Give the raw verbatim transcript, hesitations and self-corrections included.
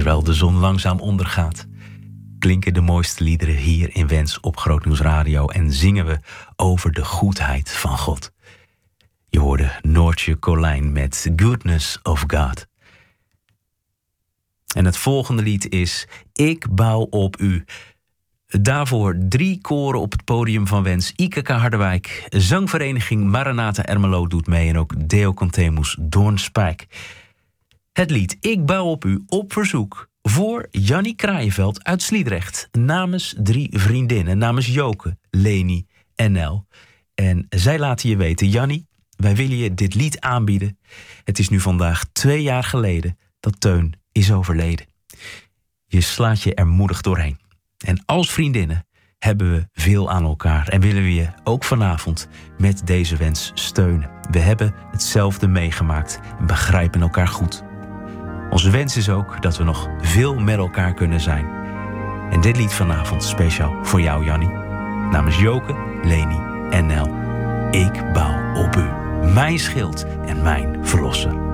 terwijl de zon langzaam ondergaat, klinken de mooiste liederen hier in Wens op Grootnieuws Radio en zingen we over de goedheid van God. Je hoorde Noortje Colijn met Goodness of God. En het volgende lied is Ik bouw op u. Daarvoor drie koren op het podium van Wens. I K K Harderwijk, zangvereniging Maranatha Ermelo doet mee en ook Deo Contemus Doornspijk. Het lied Ik bouw op u op verzoek voor Jannie Kraaienveld uit Sliedrecht. Namens drie vriendinnen, namens Joke, Leni en Nel. En zij laten je weten, Jannie, wij willen je dit lied aanbieden. Het is nu vandaag twee jaar geleden dat Teun is overleden. Je slaat je er moedig doorheen. En als vriendinnen hebben we veel aan elkaar en willen we je ook vanavond met deze wens steunen. We hebben hetzelfde meegemaakt en begrijpen elkaar goed. Onze wens is ook dat we nog veel met elkaar kunnen zijn. En dit lied vanavond speciaal voor jou, Jannie. Namens Joke, Leni en Nel. Ik bouw op u, mijn schild en mijn verlosser.